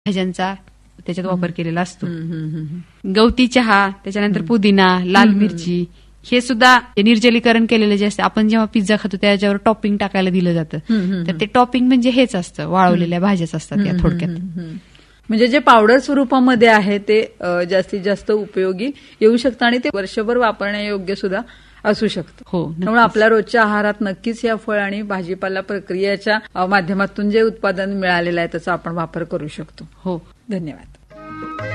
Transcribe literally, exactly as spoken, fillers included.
भाज्यांचा त्याच्यात वापर केलेला असतो. गवती चहा, त्याच्यानंतर पुदिना, लाल मिरची, हे सुद्धा निर्जलीकरण केलेलं जे असतं. आपण जेव्हा पिझ्झा खातो त्याच्यावर टॉपिंग टाकायला दिलं जातं, तर ते टॉपिंग म्हणजे हेच असतं, वाळवलेल्या भाज्याच असतात या थोडक्यात. म्हणजे जे पावडर स्वरूपामध्ये आहे ते जास्तीत जास्त उपयोगी येऊ शकतं आणि ते वर्षभर वापरण्यायोग्य सुद्धा असू शकतं. हो, त्यामुळे आपल्या रोजच्या आहारात नक्कीच या फळ आणि भाजीपाला प्रक्रियेच्या माध्यमातून जे उत्पादन मिळालेलं आहे त्याचा आपण वापर करू शकतो. हो, धन्यवाद.